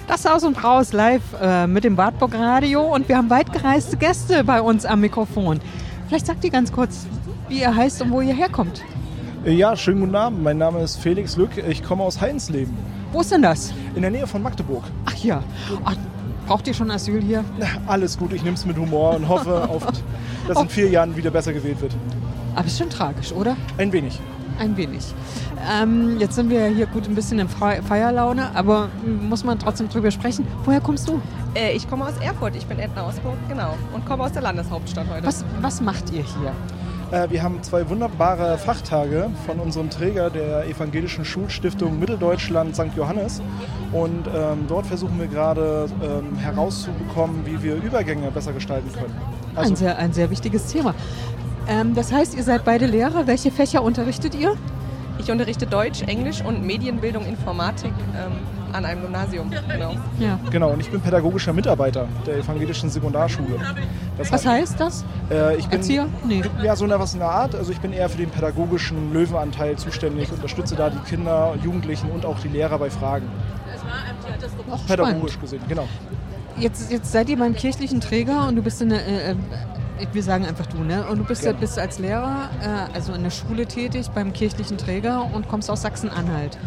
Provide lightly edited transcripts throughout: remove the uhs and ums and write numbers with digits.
Das Haus und Raus live mit dem Wartburg Radio und wir haben weitgereiste Gäste bei uns am Mikrofon. Vielleicht sagt ihr ganz kurz, wie ihr heißt und wo ihr herkommt. Ja, schönen guten Abend. Mein Name ist Felix Lück. Ich komme aus Heinssleben. Wo ist denn das? In der Nähe von Magdeburg. Ach ja. Ach, braucht ihr schon Asyl hier? Alles gut, ich nehme es mit Humor und hoffe, dass in 4 Jahren wieder besser gewählt wird. Aber ist schon tragisch, oder? Ein wenig. Ein wenig. Jetzt sind wir hier gut ein bisschen in Feierlaune, aber muss man trotzdem drüber sprechen. Woher kommst du? Ich komme aus Erfurt, ich bin Edna Ausburg, genau. Und komme aus der Landeshauptstadt heute. Was macht ihr hier? Wir haben 2 wunderbare Fachtage von unserem Träger, der Evangelischen Schulstiftung Mitteldeutschland St. Johannes. Und dort versuchen wir gerade herauszubekommen, wie wir Übergänge besser gestalten können. Also, ein sehr wichtiges Thema. Das heißt, ihr seid beide Lehrer. Welche Fächer unterrichtet ihr? Ich unterrichte Deutsch, Englisch und Medienbildung, Informatik an einem Gymnasium. Genau. Ja. Genau, und ich bin pädagogischer Mitarbeiter der Evangelischen Sekundarschule. Was heißt das? Ich bin, Erzieher? Nee. Ja, so was in der Art. Also ich bin eher für den pädagogischen Löwenanteil zuständig, unterstütze da die Kinder, Jugendlichen und auch die Lehrer bei Fragen. Auch pädagogisch spannend. gesehen, genau. Jetzt seid ihr beim kirchlichen Träger und du bist wir sagen einfach du, ne? Und du bist als Lehrer, also in der Schule tätig, beim kirchlichen Träger und kommst aus Sachsen-Anhalt.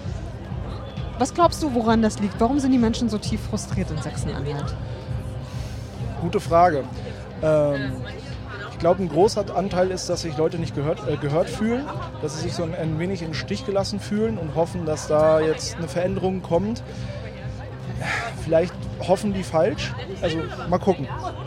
Was glaubst du, woran das liegt? Warum sind die Menschen so tief frustriert in Sachsen-Anhalt? Gute Frage. Ich glaube, ein großer Anteil ist, dass sich Leute nicht gehört fühlen, dass sie sich so ein wenig in den Stich gelassen fühlen und hoffen, dass da jetzt eine Veränderung kommt. Vielleicht hoffen die falsch, also mal gucken.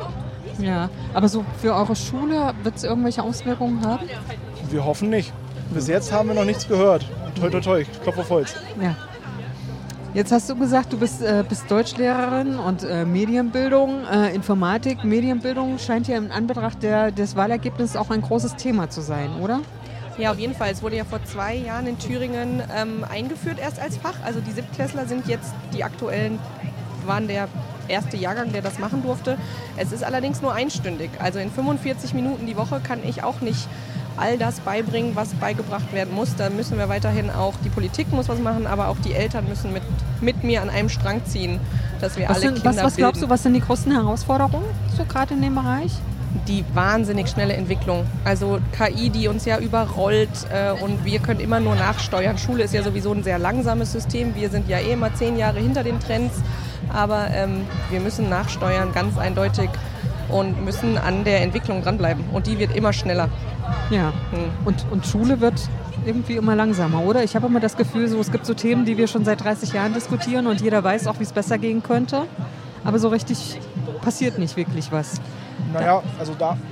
Ja, aber so für eure Schule wird es irgendwelche Auswirkungen haben? Wir hoffen nicht. Bis jetzt haben wir noch nichts gehört. Toi, toi, toi, ich klopfe auf Holz. Ja. Jetzt hast du gesagt, du bist Deutschlehrerin und Medienbildung, Informatik. Medienbildung scheint ja im Anbetracht des Wahlergebnisses auch ein großes Thema zu sein, oder? Ja, auf jeden Fall. Es wurde ja vor 2 Jahren in Thüringen eingeführt erst als Fach. Also die Siebtklässler sind jetzt die aktuellen, waren der erste Jahrgang, der das machen durfte. Es ist allerdings nur einstündig. Also in 45 Minuten die Woche kann ich auch nicht all das beibringen, was beigebracht werden muss. Da müssen wir weiterhin auch, die Politik muss was machen, aber auch die Eltern müssen mit mir an einem Strang ziehen, dass wir alle Kinder bilden. Was glaubst du, was sind die größten Herausforderungen so gerade in dem Bereich? Die wahnsinnig schnelle Entwicklung. Also KI, die uns ja überrollt und wir können immer nur nachsteuern. Schule ist ja sowieso ein sehr langsames System. Wir sind ja immer 10 Jahre hinter den Trends. Aber wir müssen nachsteuern, ganz eindeutig, und müssen an der Entwicklung dranbleiben. Und die wird immer schneller. Ja, und Schule wird irgendwie immer langsamer, oder? Ich habe immer das Gefühl, es gibt so Themen, die wir schon seit 30 Jahren diskutieren und jeder weiß auch, wie es besser gehen könnte. Aber so richtig passiert nicht wirklich was. Naja, also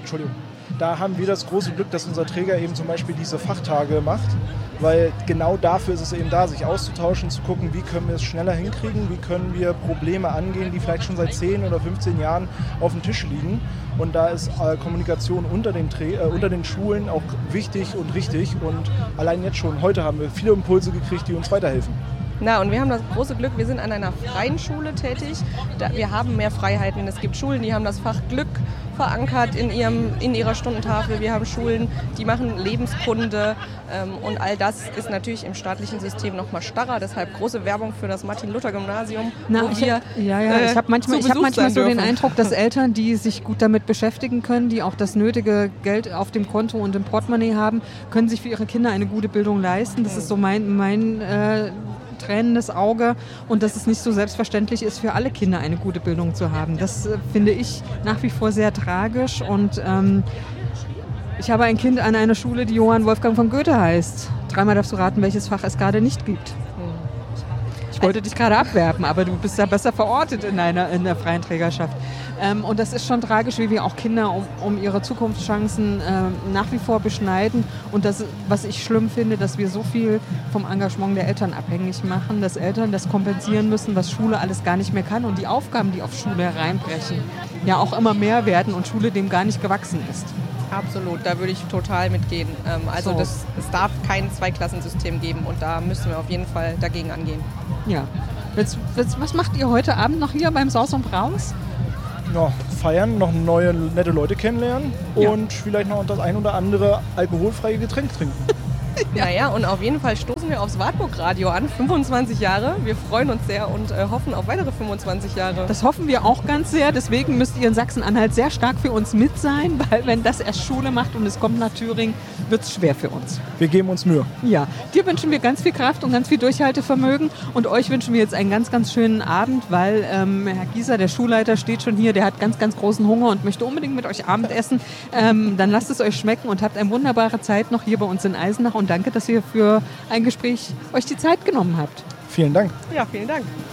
da haben wir das große Glück, dass unser Träger eben zum Beispiel diese Fachtage macht, weil genau dafür ist es eben da, sich auszutauschen, zu gucken, wie können wir es schneller hinkriegen, wie können wir Probleme angehen, die vielleicht schon seit 10 oder 15 Jahren auf dem Tisch liegen. Und da ist Kommunikation unter den Schulen auch wichtig und richtig. Und allein jetzt schon, heute haben wir viele Impulse gekriegt, die uns weiterhelfen. Na, und wir haben das große Glück, wir sind an einer freien Schule tätig. Wir haben mehr Freiheiten. Es gibt Schulen, die haben das Fach Glück verankert in ihrer Stundentafel. Wir haben Schulen, die machen Lebenskunde und all das ist natürlich im staatlichen System noch mal starrer. Deshalb große Werbung für das Martin-Luther-Gymnasium. Ich habe manchmal so den Eindruck, dass Eltern, die sich gut damit beschäftigen können, die auch das nötige Geld auf dem Konto und im Portemonnaie haben, können sich für ihre Kinder eine gute Bildung leisten. Das ist so mein tränendes Auge und dass es nicht so selbstverständlich ist, für alle Kinder eine gute Bildung zu haben. Das finde ich nach wie vor sehr tragisch und ich habe ein Kind an einer Schule, die Johann Wolfgang von Goethe heißt. 3-mal darfst du raten, welches Fach es gerade nicht gibt. Ich wollte dich gerade abwerben, aber du bist ja besser verortet in der freien Trägerschaft. Und das ist schon tragisch, wie wir auch Kinder um ihre Zukunftschancen nach wie vor beschneiden. Und das, was ich schlimm finde, dass wir so viel vom Engagement der Eltern abhängig machen, dass Eltern das kompensieren müssen, was Schule alles gar nicht mehr kann. Und die Aufgaben, die auf Schule hereinbrechen, ja auch immer mehr werden und Schule dem gar nicht gewachsen ist. Absolut, da würde ich total mitgehen. Es darf kein Zweiklassensystem geben und da müssen wir auf jeden Fall dagegen angehen. Ja. Was macht ihr heute Abend noch hier beim Saus und Braus? Ja, feiern, noch neue, nette Leute kennenlernen und vielleicht noch das ein oder andere alkoholfreie Getränk trinken. Naja, und auf jeden Fall stoßen wir aufs Wartburg-Radio an. 25 Jahre. Wir freuen uns sehr und hoffen auf weitere 25 Jahre. Das hoffen wir auch ganz sehr. Deswegen müsst ihr in Sachsen-Anhalt sehr stark für uns mit sein, weil wenn das erst Schule macht und es kommt nach Thüringen, wird es schwer für uns. Wir geben uns Mühe. Ja, dir wünschen wir ganz viel Kraft und ganz viel Durchhaltevermögen und euch wünschen wir jetzt einen ganz, ganz schönen Abend, weil Herr Gieser, der Schulleiter, steht schon hier. Der hat ganz, ganz großen Hunger und möchte unbedingt mit euch Abendessen. Dann lasst es euch schmecken und habt eine wunderbare Zeit noch hier bei uns in Eisenach und danke, dass ihr für ein Gespräch euch die Zeit genommen habt. Vielen Dank. Ja, vielen Dank.